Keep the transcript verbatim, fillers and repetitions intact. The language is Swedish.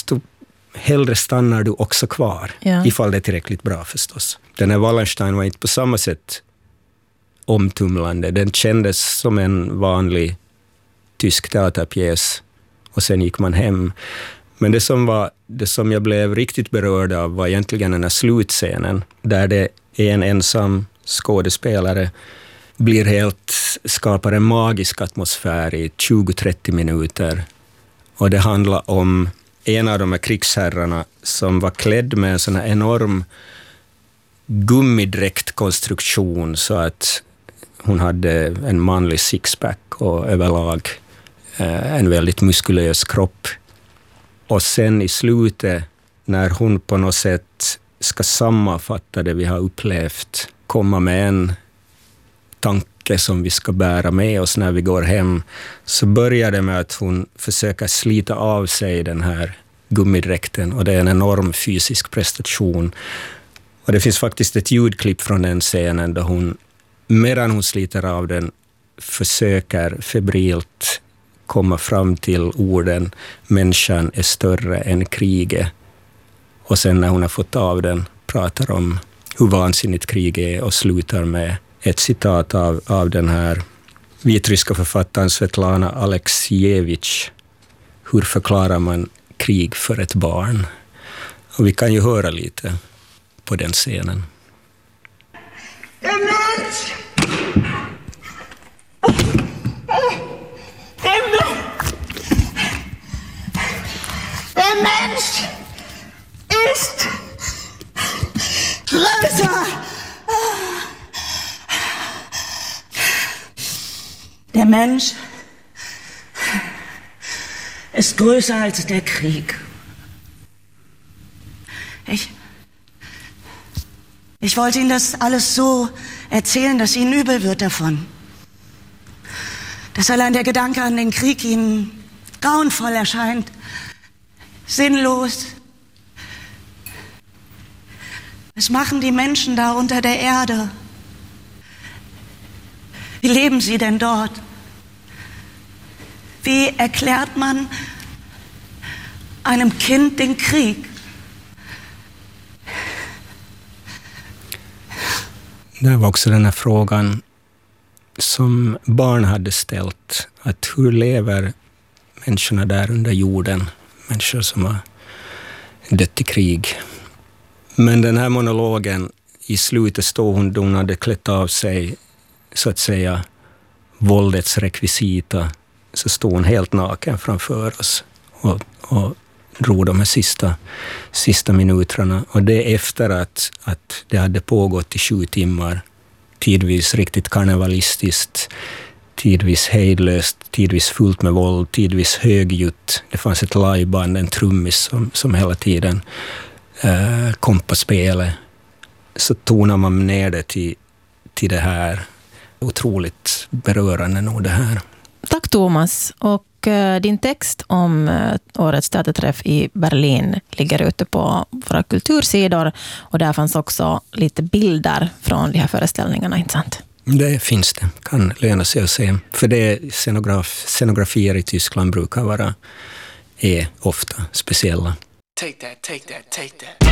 desto hellre stannar du också kvar. Ja. Ifall det är tillräckligt bra förstås. Den här Wallenstein var inte på samma sätt omtumlande. Den kändes som en vanlig tysk teaterpjäs. Och sen gick man hem. Men det som, var, det som jag blev riktigt berörd av var egentligen den här slutscenen. Där det är en ensam skådespelare blir helt, skapar en magisk atmosfär i tjugo till trettio minuter. Och det handlar om en av de här krigsherrarna som var klädd med en sån här enorm gummidräktkonstruktion så att hon hade en manlig sixpack och överlag eh, en väldigt muskulös kropp. Och sen i slutet, när hon på något sätt ska sammanfatta det vi har upplevt, komma med en tanke som vi ska bära med oss när vi går hem, så börjar det med att hon försöker slita av sig den här gummidräkten, och det är en enorm fysisk prestation. Och det finns faktiskt ett ljudklipp från den scenen där hon, medan hon sliter av den, försöker febrilt komma fram till orden människan är större än kriget. Och sen när hon har fått av den pratar om hur vansinnigt krig är och slutar med ett citat av, av den här vitryska författaren Svetlana Aleksijevich. Hur förklarar man krig för ett barn? Och vi kan ju höra lite på den scenen. Der Mensch! Der Mensch! Der Mensch ist größer! Der Mensch ist größer als der Krieg. Ich, ich wollte Ihnen das alles so erzählen, dass Ihnen übel wird davon. Dass allein der Gedanke an den Krieg Ihnen grauenvoll erscheint, sinnlos. Was machen die Menschen da unter der Erde? Wie leben sie denn dort? Wie erklärt man einem Kind den Krieg? Det var också den här frågan som barn hade ställt. Att hur lever människorna där under jorden? Människor som har dött i krig. Men den här monologen, i slutet står hon, hon hade klätt av sig så att säga våldets rekvisita, så stod hon helt naken framför oss och, och drog de här sista, sista minuterna. Och det efter att, att det hade pågått i sju timmar, tidvis riktigt karnevalistiskt, tidvis hejdlöst, tidvis fullt med våld, tidvis högljutt. Det fanns ett liveband, en trummis som, som hela tiden eh, kom på spelet. Så tonar man ner det till, till det här. Otroligt berörande nog det här. Tack Thomas. Och eh, din text om eh, årets teaterträff i Berlin ligger ute på våra kultursidor. Och där fanns också lite bilder från de här föreställningarna, inte sant? Det finns det. Kan löna sig att se. För det scenograf, scenografier i Tyskland brukar vara är ofta speciella. Take that, take that, take that.